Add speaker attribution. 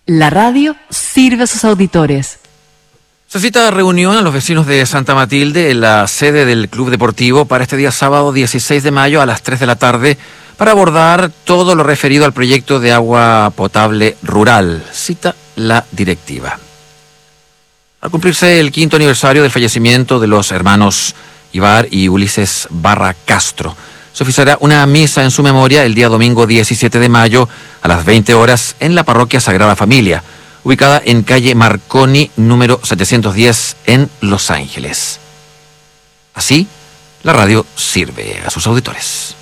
Speaker 1: La radio sirve a sus auditores.
Speaker 2: Se cita reunión a los vecinos de Santa Matilde en la sede del Club Deportivo para este día sábado 16 de mayo a las 3 de la tarde para abordar todo lo referido al proyecto de agua potable rural, cita la directiva. Al cumplirse el 5º aniversario del fallecimiento de los hermanos Ibar y Ulises Barra Castro, se oficiará una misa en su memoria el día domingo 17 de mayo a las 20 horas en la parroquia Sagrada Familia, ubicada en calle Marconi, número 710, en Los Ángeles. Así, la radio sirve a sus auditores.